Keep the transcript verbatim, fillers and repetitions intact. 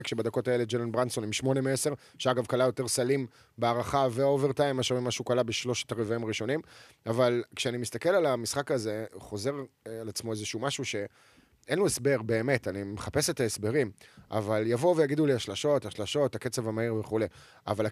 כשבדקות האלה ג'לן ברנסון עם שמונה מעשר, שאגב קלה יותר סלים בהערכה והאוברטיים, מאשר ממה שהוא קלה בשלושת הרבעים הראשונים, אבל כשאני מסתכל על המשחק הזה, חוזר על עצמו איזשהו משהו שאין לו הסבר באמת, אני מחפש את ההסברים, אבל יבואו ויגידו לי השלשות, השלשות, הקצב המהיר וכו', אבל